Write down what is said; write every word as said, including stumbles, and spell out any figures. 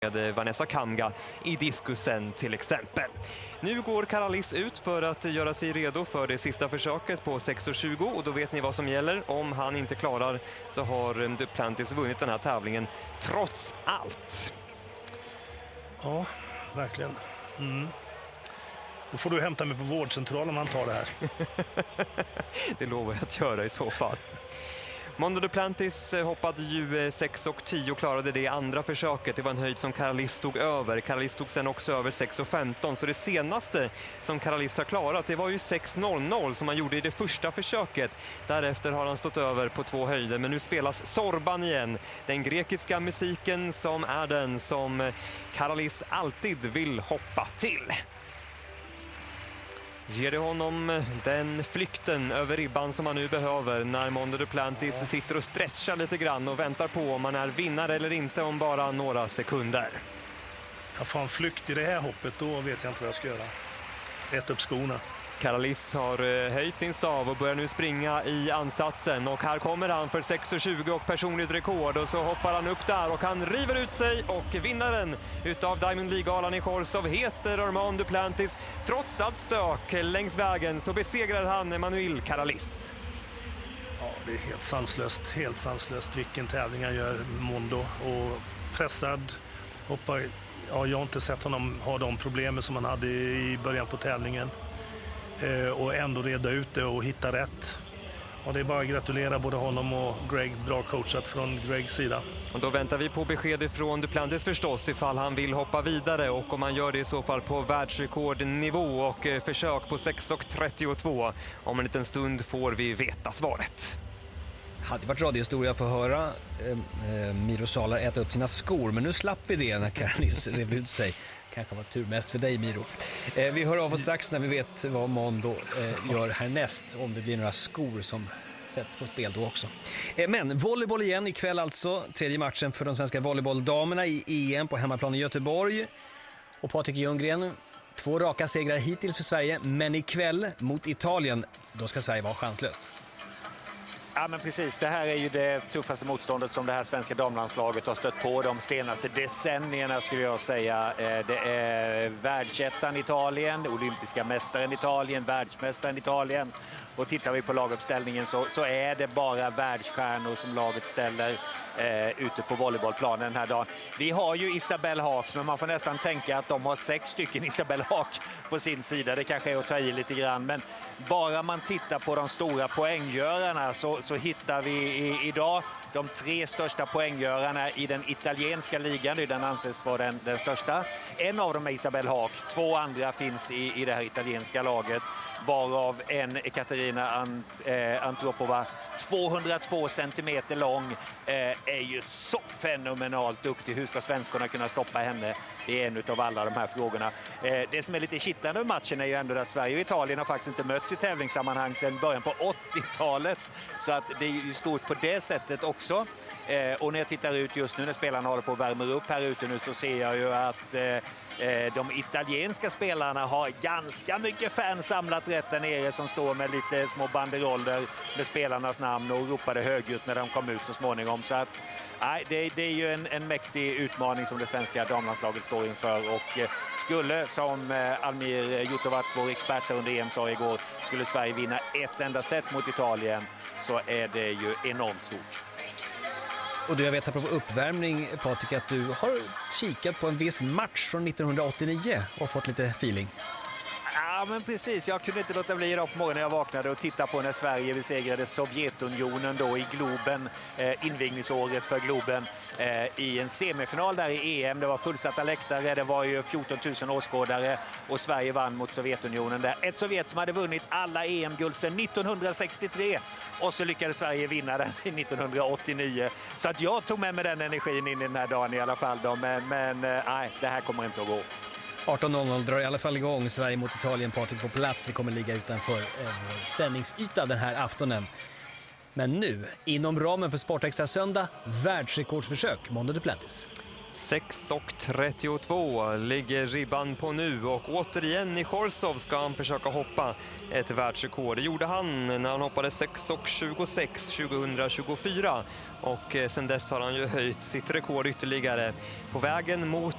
med Vanessa Kamga i diskusen till exempel. Nu går Karalis ut för att göra sig redo för det sista försöket på sex tjugo och då vet ni vad som gäller. Om han inte klarar så har Duplantis vunnit den här tävlingen trots allt. Ja, verkligen. Mm. Då får du hämta mig på vårdcentralen om han tar det här. Det lovar jag att göra i så fall. Mondo Duplantis hoppade ju sex tio och klarade det andra försöket. Det var en höjd som Karalis stod över. Karalis stod sen också över sex femton. Så det senaste som Karalis har klarat, det var ju sex noll noll som han gjorde i det första försöket. Därefter har han stått över på två höjder. Men nu spelas Sorban igen. Den grekiska musiken som är den som Karalis alltid vill hoppa till. Ger det honom den flykten över ribban som han nu behöver när Mondo Duplantis ja. sitter och stretchar lite grann och väntar på om han är vinnare eller inte om bara några sekunder. Jag får en flykt i det här hoppet, då vet jag inte vad jag ska göra. Ät upp skorna. Karalis har höjt sin stav och börjar nu springa i ansatsen och här kommer han för sex tjugo och personligt rekord och så hoppar han upp där och han river ut sig och vinnaren utav Diamond League-galan i Chorzów heter Armand Duplantis. Trots allt stök längs vägen så besegrar han Emanuel Karalis. Ja, det är helt sanslöst, helt sanslöst vilken tävling han gör, Mondo, och pressad, hoppar. Ja, jag har inte sett honom ha de problemen som han hade i början på tävlingen. Och ändå reda ut det och hitta rätt. Och det är bara att gratulera både honom och Greg, bra coachat från Gregs sida. Och då väntar vi på besked från Duplantis förstås ifall han vill hoppa vidare och om han gör det i så fall på världsrekordnivå och försök på sex trettiotvå. Om en liten stund får vi veta svaret. Hade varit radiohistoria för att höra eh, Miro Salar äta upp sina skor, men nu slapp vi det när Karalis rev ut sig. Kanske var tur mest för dig, Miro. Eh, vi hör av oss strax när vi vet vad Mondo eh, gör härnäst, om det blir några skor som sätts på spel då också. Eh, men volleyboll igen ikväll alltså, tredje matchen för de svenska volleybolldamerna i E M på hemmaplan i Göteborg. Och Patrik Ljunggren, två raka segrar hittills för Sverige, men ikväll mot Italien, då ska Sverige vara chanslöst. Ja, men precis. Det här är ju det tuffaste motståndet som det här svenska damlandslaget har stött på de senaste decennierna, skulle jag säga. Det är världsettan Italien, olympiska mästaren Italien, världsmästaren Italien. Och tittar vi på laguppställningen så, så är det bara världsstjärnor som laget ställer eh, ute på volleybollplanen den här dagen. Vi har ju Isabell Haak, men man får nästan tänka att de har sex stycken Isabell Haak på sin sida. Det kanske är att ta i lite grann, men bara man tittar på de stora poänggörarna så, så hittar vi i, idag de tre största poänggörarna i den italienska ligan. Den anses vara den, den största. En av dem är Isabell Haak. Två andra finns i, i det här italienska laget. Varav en Katarina Ant, eh, Antropova, tvåhundratvå centimeter lång, eh, är ju så fenomenalt duktig. Hur ska svenskorna kunna stoppa henne? Det är en av alla de här frågorna. Eh, det som är lite kittlande med matchen är ju ändå att Sverige och Italien har faktiskt inte mötts i tävlingssammanhang sedan början på åttiotalet. Så att det är ju stort på det sättet också. Eh, och när jag tittar ut just nu när spelarna håller på att värma upp här ute nu så ser jag ju att eh, de italienska spelarna har ganska mycket fans samlat rätt där nere som står med lite små banderoller med spelarnas namn och ropade högljutt när de kom ut så småningom. Så att, nej, det, det är ju en, en mäktig utmaning som det svenska damlandslaget står inför. Och eh, skulle, som eh, Almir Jutovac, vår expert under E M, sa igår, skulle Sverige vinna ett enda set mot Italien så är det ju enormt stort. Och du, jag vet apropå uppvärmning, Patrik, att du har kikat på en viss match från nittonhundraåttionio och fått lite feeling. Ja, men precis. Jag kunde inte låta bli idag på morgonen när jag vaknade och titta på när Sverige besegrade Sovjetunionen då i Globen, eh, invigningsåret för Globen, eh, i en semifinal där i E M. Det var fullsatta läktare, det var ju fjorton tusen åskådare och Sverige vann mot Sovjetunionen där. Ett Sovjet som hade vunnit alla E M-guld sedan nittonhundrasextiotre och så lyckades Sverige vinna den i nittonhundraåttionio. Så att jag tog med mig den energin in i den här dagen i alla fall då. Men, men eh, nej, det här kommer inte att gå. arton noll noll drar i alla fall igång Sverige mot Italien. Patrik på plats, det kommer ligga utanför eh, sändningsyta den här aftonen. Men nu, inom ramen för Sportextra söndag, världsrekordsförsök, Mondo Duplantis. sex trettiotvå ligger ribban på nu och återigen i Chorzów ska han försöka hoppa ett världsrekord. Det gjorde han när han hoppade sex tjugosex tjugohundratjugofyra och sen dess har han ju höjt sitt rekord ytterligare. På vägen mot